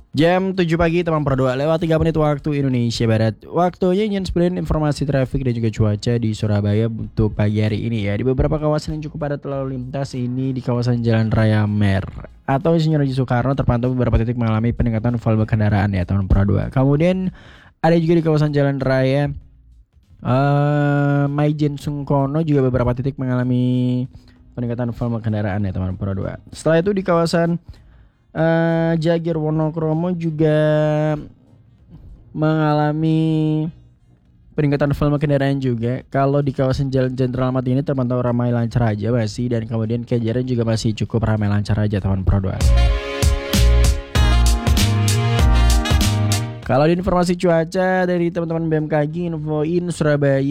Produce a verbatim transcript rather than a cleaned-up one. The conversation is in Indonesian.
Jam tujuh pagi teman berdua lewat tiga menit waktu Indonesia Barat. Waktunya ingin sebenarnya informasi traffic dan juga cuaca di Surabaya untuk pagi hari ini ya. Di beberapa kawasan yang cukup padat lalu lintas ini di kawasan Jalan Raya Mer atau Insinyur Haji Soekarno terpantau beberapa titik mengalami peningkatan volume kendaraan ya teman berdua. Kemudian ada juga di kawasan Jalan Raya uh, Maijen Sungkono juga beberapa titik mengalami peningkatan volume kendaraan ya teman berdua. Setelah itu di kawasan Uh, Jagir Wonokromo juga mengalami peningkatan volume kendaraan juga. Kalau di kawasan Jalan Jenderal Ahmad ini terpantau ramai lancar aja masih, dan kemudian Kejaran juga masih cukup ramai lancar aja teman Pro dua. Kalau di informasi cuaca dari teman-teman B M K G infoin Surabaya